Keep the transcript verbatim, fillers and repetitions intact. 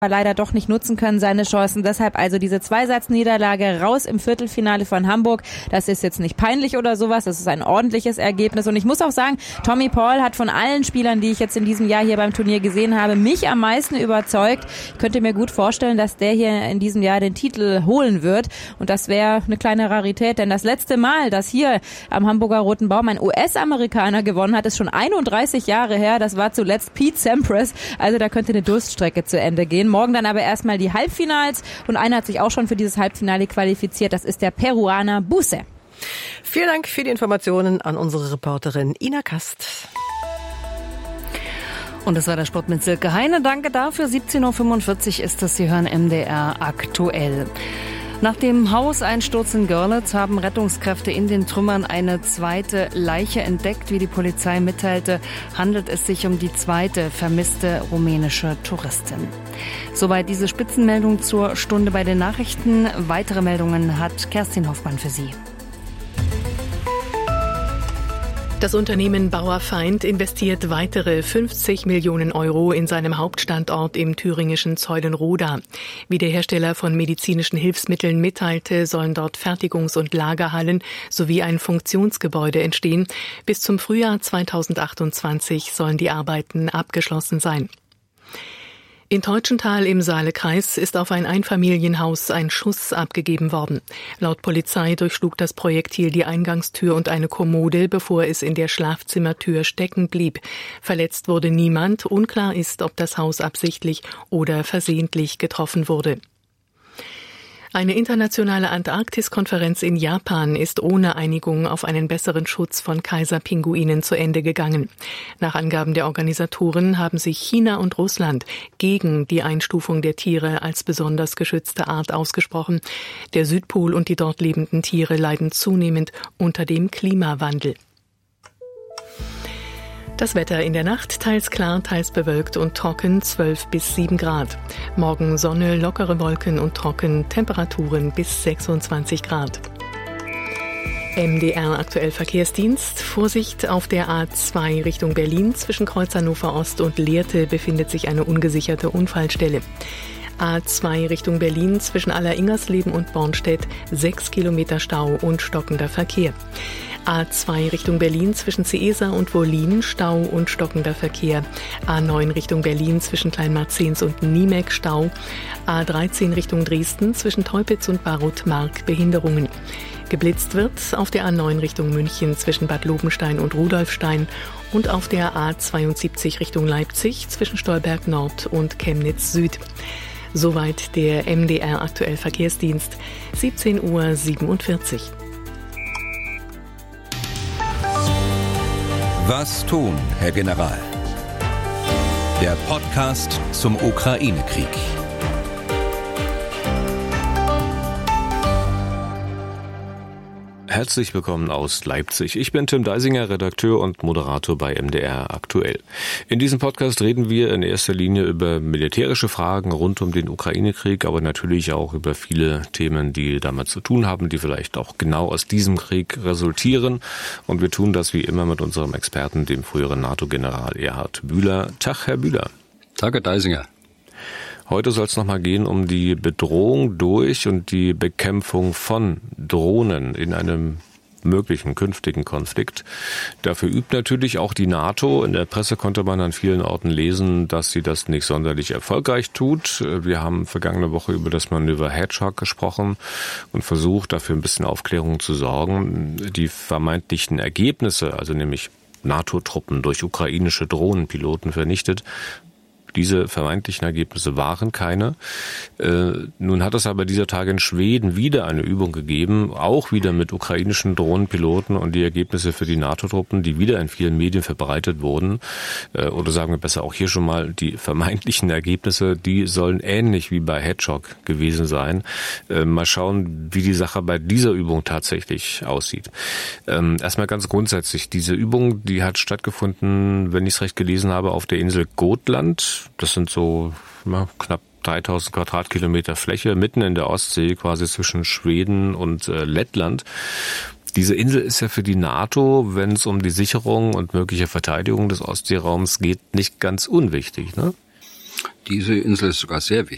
leider doch nicht nutzen können, seine Chancen. Deshalb also diese Zweisatzniederlage, raus im Viertelfinale von Hamburg. Das ist jetzt nicht peinlich oder sowas, das ist ein ordentliches Ergebnis. Und ich muss auch sagen, Tommy Paul hat von allen Spielern, die ich jetzt in diesem Jahr hier beim Turnier gesehen habe, mich am meisten überzeugt. Ich könnte mir gut vorstellen, dass der hier in diesem Jahr den Titel holen wird. Und das wäre eine kleine Rarität, denn das letzte Mal, dass hier am Hamburger Roten Baum ein U S-Amerikaner gewonnen hat, ist schon einunddreißig Jahre her. Das war zuletzt Pete Sampras. Also da könnte eine Durststrecke zu Ende gehen. Morgen dann aber erstmal die Halbfinals und einer hat sich auch schon für dieses Halbfinale qualifiziert. Das ist der Peruaner Buse. Vielen Dank für die Informationen an unsere Reporterin Ina Kast. Und das war der Sport mit Silke Heine. Danke dafür. siebzehn Uhr fünfundvierzig ist es. Sie hören M D R aktuell. Nach dem Hauseinsturz in Görlitz haben Rettungskräfte in den Trümmern eine zweite Leiche entdeckt. Wie die Polizei mitteilte, handelt es sich um die zweite vermisste rumänische Touristin. Soweit diese Spitzenmeldung zur Stunde bei den Nachrichten. Weitere Meldungen hat Kerstin Hoffmann für Sie. Das Unternehmen Bauer Feind investiert weitere fünfzig Millionen Euro in seinem Hauptstandort im thüringischen Zeulenroda. Wie der Hersteller von medizinischen Hilfsmitteln mitteilte, sollen dort Fertigungs- und Lagerhallen sowie ein Funktionsgebäude entstehen. Bis zum Frühjahr zweitausendachtundzwanzig sollen die Arbeiten abgeschlossen sein. In Teutschenthal im Saalekreis ist auf ein Einfamilienhaus ein Schuss abgegeben worden. Laut Polizei durchschlug das Projektil die Eingangstür und eine Kommode, bevor es in der Schlafzimmertür stecken blieb. Verletzt wurde niemand. Unklar ist, ob das Haus absichtlich oder versehentlich getroffen wurde. Eine internationale Antarktiskonferenz in Japan ist ohne Einigung auf einen besseren Schutz von Kaiserpinguinen zu Ende gegangen. Nach Angaben der Organisatoren haben sich China und Russland gegen die Einstufung der Tiere als besonders geschützte Art ausgesprochen. Der Südpol und die dort lebenden Tiere leiden zunehmend unter dem Klimawandel. Das Wetter in der Nacht, teils klar, teils bewölkt und trocken, zwölf bis sieben Grad. Morgen Sonne, lockere Wolken und trocken, Temperaturen bis sechsundzwanzig Grad. M D R aktuell Verkehrsdienst. Vorsicht auf der A zwei Richtung Berlin. Zwischen Kreuz Hannover Ost und Lehrte befindet sich eine ungesicherte Unfallstelle. A zwei Richtung Berlin zwischen Aller-Ingersleben und Bornstedt, sechs Kilometer Stau und stockender Verkehr. A zwei Richtung Berlin zwischen Zeesa und Wollin, Stau und stockender Verkehr. A neun Richtung Berlin zwischen Kleinmarzens und Niemek, Stau. A dreizehn Richtung Dresden zwischen Teupitz und Barut-Mark, Behinderungen. Geblitzt wird auf der A neun Richtung München zwischen Bad Lobenstein und Rudolfstein und auf der A zweiundsiebzig Richtung Leipzig zwischen Stolberg Nord und Chemnitz Süd. Soweit der M D R aktuell Verkehrsdienst, siebzehn Uhr siebenundvierzig. Was tun, Herr General? Der Podcast zum Ukraine-Krieg. Herzlich willkommen aus Leipzig. Ich bin Tim Deisinger, Redakteur und Moderator bei M D R aktuell. In diesem Podcast reden wir in erster Linie über militärische Fragen rund um den Ukraine-Krieg, aber natürlich auch über viele Themen, die damit zu tun haben, die vielleicht auch genau aus diesem Krieg resultieren. Und wir tun das wie immer mit unserem Experten, dem früheren NATO-General Erhard Bühler. Tag, Herr Bühler. Tag, Herr Deisinger. Heute soll es nochmal gehen um die Bedrohung durch und die Bekämpfung von Drohnen in einem möglichen künftigen Konflikt. Dafür übt natürlich auch die NATO. In der Presse konnte man an vielen Orten lesen, dass sie das nicht sonderlich erfolgreich tut. Wir haben vergangene Woche über das Manöver Hedgehog gesprochen und versucht, dafür ein bisschen Aufklärung zu sorgen. Die vermeintlichen Ergebnisse, also nämlich NATO-Truppen durch ukrainische Drohnenpiloten vernichtet, diese vermeintlichen Ergebnisse waren keine. Äh, nun hat es aber dieser Tage in Schweden wieder eine Übung gegeben, auch wieder mit ukrainischen Drohnenpiloten, und die Ergebnisse für die NATO-Truppen, die wieder in vielen Medien verbreitet wurden, äh, oder sagen wir besser auch hier schon mal, die vermeintlichen Ergebnisse, die sollen ähnlich wie bei Hedgehog gewesen sein. Äh, mal schauen, wie die Sache bei dieser Übung tatsächlich aussieht. Ähm, erstmal ganz grundsätzlich, diese Übung, die hat stattgefunden, wenn ich es recht gelesen habe, auf der Insel Gotland. Das sind so ja, knapp dreitausend Quadratkilometer Fläche mitten in der Ostsee, quasi zwischen Schweden und äh, Lettland. Diese Insel ist ja für die NATO, wenn es um die Sicherung und mögliche Verteidigung des Ostseeraums geht, nicht ganz unwichtig, ne? Diese Insel ist sogar sehr wichtig.